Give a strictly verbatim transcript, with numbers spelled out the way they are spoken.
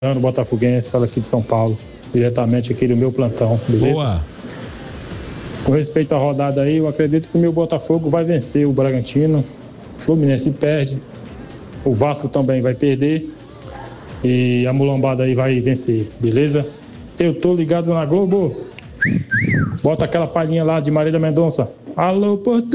Botafoguense, fala aqui de São Paulo, diretamente aqui do meu plantão, beleza? Boa. Com respeito à rodada aí, eu acredito que o meu Botafogo vai vencer o Bragantino, o Fluminense perde, o Vasco também vai perder e a mulambada aí vai vencer, beleza? Eu tô ligado na Globo. Bota aquela palhinha lá de Marília Mendonça. Alô, porteiro.